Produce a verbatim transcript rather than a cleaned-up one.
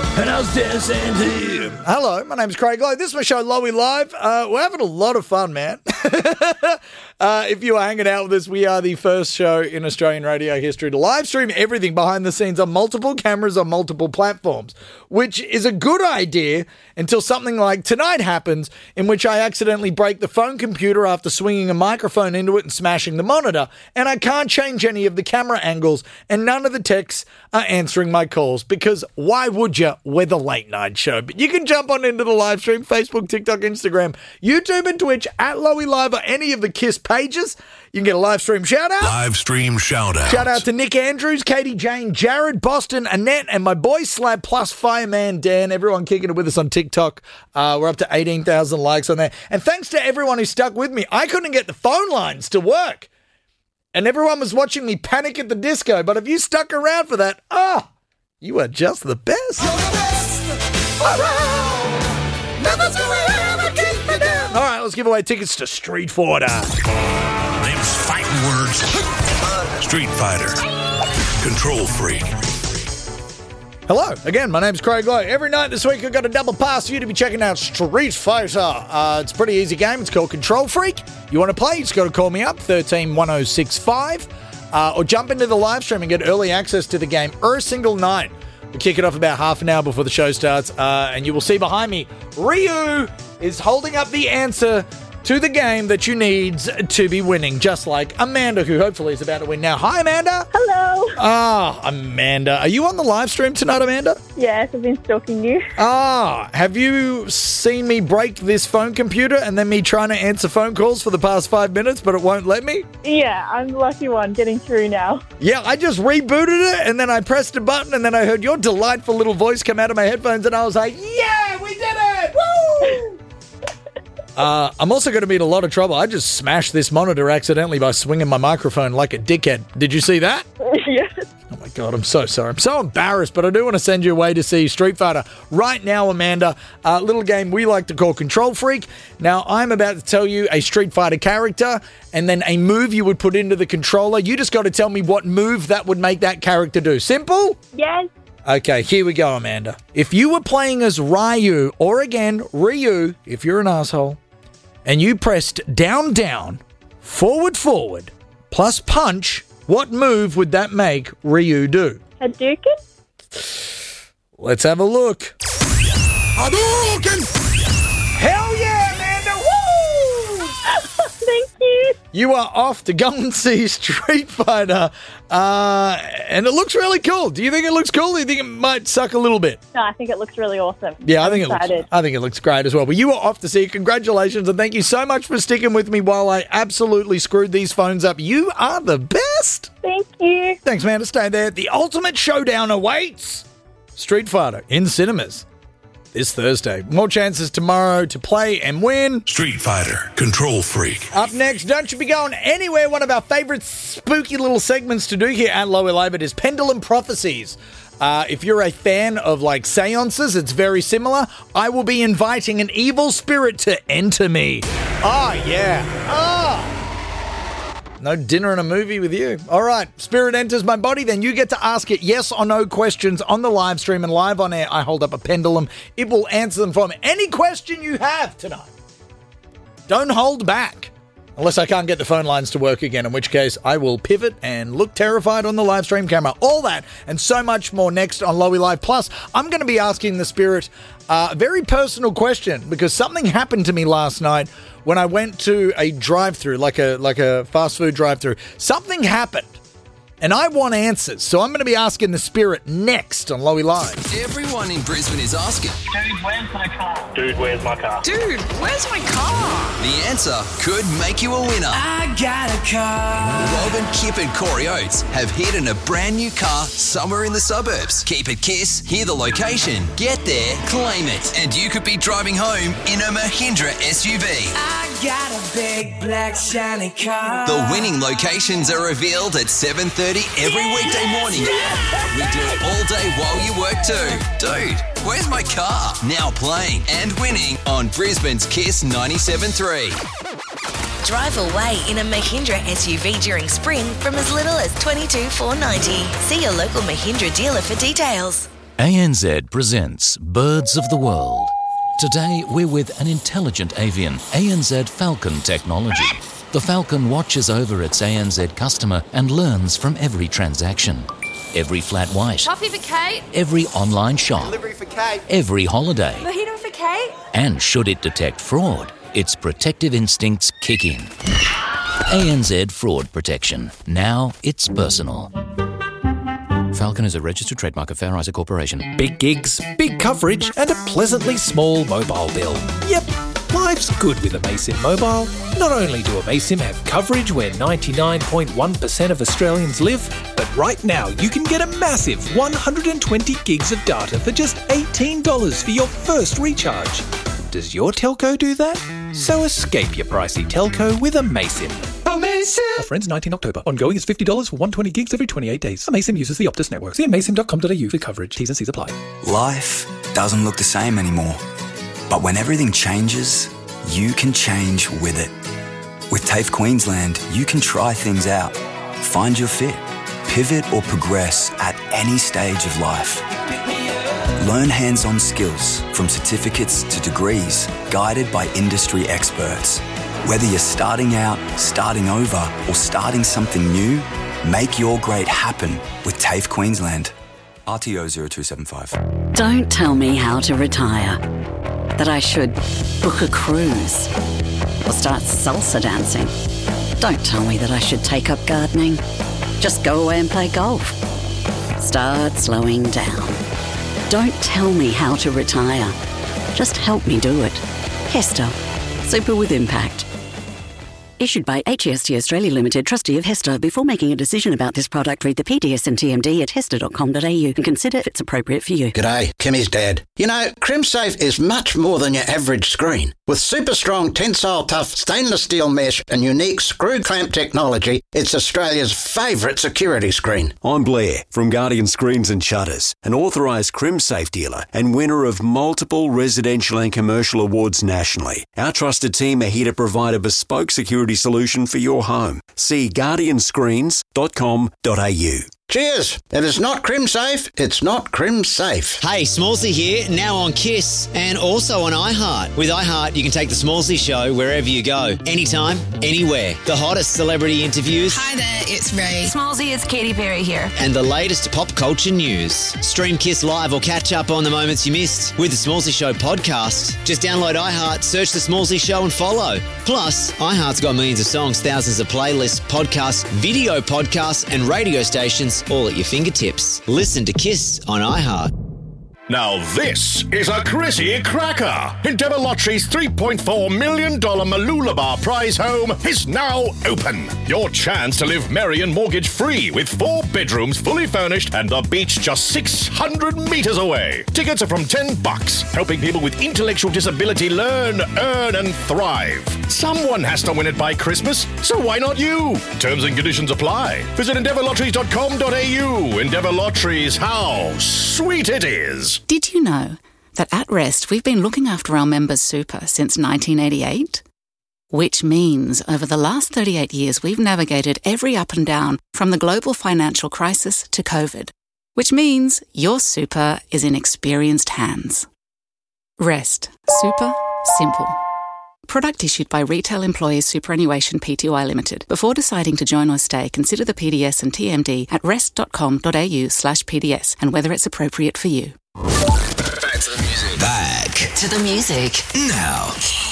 And I was dancing to you. Hello, my name's Craig Lowe. This is my show, Lowy Live. Uh, we're having a lot of fun, man. uh, if you are hanging out with us, we are the first show in Australian radio history to live stream everything behind the scenes on multiple cameras on multiple platforms, which is a good idea until something like tonight happens, in which I accidentally break the phone computer after swinging a microphone into it and smashing the monitor, and I can't change any of the camera angles, and none of the techs are answering my calls, because why would you? We're the late night show. But you can jump on into the live stream, Facebook, TikTok, Instagram, YouTube and Twitch at Lowy Live or any of the KISS pages. You can get a live stream shout out. Live stream shout out. Shout out to Nick Andrews, Katie Jane, Jared, Boston, Annette, and my boy Slab plus Fireman Dan. Everyone kicking it with us on TikTok. Uh, we're up to eighteen thousand likes on there. And thanks to everyone who stuck with me. I couldn't get the phone lines to work. And everyone was watching me Panic at the Disco. But if you stuck around for that, ah, oh, you are just the best. You're the best around. Nothing's gonna ever keep me down. All right, let's give away tickets to Street Fighter. Name's fighting words. Street Fighter. Control Freak. Hello, again, my name's Craig Lowe. Every night this week I've got a double pass for you to be checking out Street Fighter. Uh, it's a pretty easy game. It's called Control Freak. You want to play, you just got to call me up, one three one oh six five, uh, or jump into the live stream and get early access to the game every single night. We kick it off about half an hour before the show starts, uh, and you will see behind me, Ryu is holding up the answer to the game that you need to be winning, just like Amanda, who hopefully is about to win now. Hi, Amanda. Hello. Ah, Amanda. Are you on the live stream tonight, Amanda? Yes, I've been stalking you. Ah, have you seen me break this phone computer and then me trying to answer phone calls for the past five minutes, but it won't let me? Yeah, I'm the lucky one getting through now. Yeah, I just rebooted it, and then I pressed a button, and then I heard your delightful little voice come out of my headphones, and I was like, yeah, we did it! Woo! Uh, I'm also going to be in a lot of trouble. I just smashed this monitor accidentally by swinging my microphone like a dickhead. Did you see that? Yes. Oh my God, I'm so sorry. I'm so embarrassed, but I do want to send you away to see Street Fighter. Right now, Amanda, a little game we like to call Control Freak. Now, I'm about to tell you a Street Fighter character and then a move you would put into the controller. You just got to tell me what move that would make that character do. Simple? Yes. Okay, here we go, Amanda. If you were playing as Ryu, or again, Ryu, if you're an asshole, and you pressed down, down, forward, forward, plus punch, what move would that make Ryu do? Hadouken? Let's have a look. Hadouken! Hell yeah, Amanda! Woo! Thank you. You are off to go and see Street Fighter, uh, and it looks really cool. Do you think it looks cool? Or do you think it might suck a little bit? No, I think it looks really awesome. Yeah, I I'm think excited. it looks. I think it looks great as well. But you are off to see it. Congratulations, and thank you so much for sticking with me while I absolutely screwed these phones up. You are the best. Thank you. Thanks, man. To stay there. The ultimate showdown awaits. Street Fighter in cinemas this Thursday. More chances tomorrow to play and win. Street Fighter. Control Freak. Up next, don't you be going anywhere. One of our favourite spooky little segments to do here at Lower Live, it is Pendulum Prophecies. Uh, if you're a fan of like seances, it's very similar. I will be inviting an evil spirit to enter me. Oh, yeah. Oh. No dinner and a movie with you. All right. Spirit enters my body. Then you get to ask it yes or no questions on the live stream, and live on air, I hold up a pendulum. It will answer them from any question you have tonight. Don't hold back. Unless I can't get the phone lines to work again, in which case I will pivot and look terrified on the live stream camera. All that and so much more next on Lowy Live. Plus, I'm going to be asking the spirit uh, a very personal question, because something happened to me last night when I went to a drive-thru, like a like a fast food drive-thru. Something happened, and I want answers. So I'm going to be asking the spirit next on Lowy Live. Everyone in Brisbane is asking, Dude, where's my car? Dude, where's my car? Dude, where's my car? The answer could make you a winner. I got a car. Robin, Kip and Corey Oates have hidden a brand new car somewhere in the suburbs. Keep it KISS, hear the location, get there, claim it, and you could be driving home in a Mahindra S U V. I got a big black shiny car. The winning locations are revealed at seven thirty every weekday morning. We do it all day while you work too. Dude, where's my car? Now playing and winning on Brisbane's KISS ninety-seven point three. Drive away in a Mahindra S U V during spring from as little as twenty-two thousand four hundred ninety dollars. See your local Mahindra dealer for details. A N Z presents Birds of the World. Today, we're with an intelligent avian, A N Z Falcon technology. The Falcon watches over its A N Z customer and learns from every transaction. Every flat white. Coffee for Kate. Every online shop. Delivery for Kate. Every holiday. Mojito for Kate. And should it detect fraud, its protective instincts kick in. A N Z Fraud Protection. Now it's personal. Falcon is a registered trademark of Fair Isaac Corporation. Big gigs, big coverage, and a pleasantly small mobile bill. Yep, life's good with Amaysim Mobile. Not only do Amaysim have coverage where ninety-nine point one percent of Australians live, but right now you can get a massive one hundred twenty gigs of data for just eighteen dollars for your first recharge. Does your telco do that? So escape your pricey telco with Amaysim. Amaysim! Offer ends nineteenth October. Ongoing is fifty dollars for one hundred twenty gigs every twenty-eight days. Amaysim uses the Optus network. See amaysim dot com dot a u for coverage. T's and C's apply. Life doesn't look the same anymore. But when everything changes, you can change with it. With TAFE Queensland, you can try things out. Find your fit. Pivot or progress at any stage of life. Learn hands-on skills from certificates to degrees, guided by industry experts. Whether you're starting out, starting over, or starting something new, make your great happen with TAFE Queensland. R T O zero two seven five. Don't tell me how to retire. That I should book a cruise or start salsa dancing. Don't tell me that I should take up gardening. Just go away and play golf. Start slowing down. Don't tell me how to retire. Just help me do it. Hester. Super with impact. Issued by H E S T Australia Limited, trustee of Hester. Before making a decision about this product, read the P D S and T M D at hester dot com dot a u and consider if it's appropriate for you. G'day, Kimmy's dad. You know, CrimSafe is much more than your average screen. With super strong, tensile tough stainless steel mesh and unique screw clamp technology, it's Australia's favourite security screen. I'm Blair from Guardian Screens and Shutters, an authorised CrimSafe dealer and winner of multiple residential and commercial awards nationally. Our trusted team are here to provide a bespoke security solution for your home. See guardian screens dot com dot a u. Cheers! If it's not CrimSafe, it's not CrimSafe. Hey, Smallsy here, now on KISS and also on iHeart. With iHeart, you can take the Smallsy show wherever you go, anytime, anywhere. The hottest celebrity interviews. Hi there, it's Ray. Smallsy, it's Katy Perry here. And the latest pop culture news. Stream KISS live or catch up on the moments you missed with the Smallsy Show podcast. Just download iHeart, search the Smallsy Show and follow. Plus, iHeart's got millions of songs, thousands of playlists, podcasts, video podcasts and radio stations all at your fingertips. Listen to KISS on iHeart. Now this is a Chrissy Cracker. Endeavour Lottery's three point four million dollars Mooloolaba prize home is now open. Your chance to live merry and mortgage free with four bedrooms fully furnished and the beach just six hundred metres away. Tickets are from ten bucks, helping people with intellectual disability learn, earn and thrive. Someone has to win it by Christmas, so why not you? Terms and conditions apply. Visit endeavour lotteries dot com dot a u. Endeavour Lotteries, how sweet it is. Did you know that at Rest we've been looking after our members' super since nineteen eighty-eight? Which means over the last thirty-eight years we've navigated every up and down from the global financial crisis to COVID. Which means your super is in experienced hands. Rest. Super. Simple. Product issued by Retail Employees Superannuation Pty Limited. Before deciding to join or stay, consider the P D S and T M D at rest dot com dot a u slash P D S and whether it's appropriate for you. Back to the music. Back To the music. now.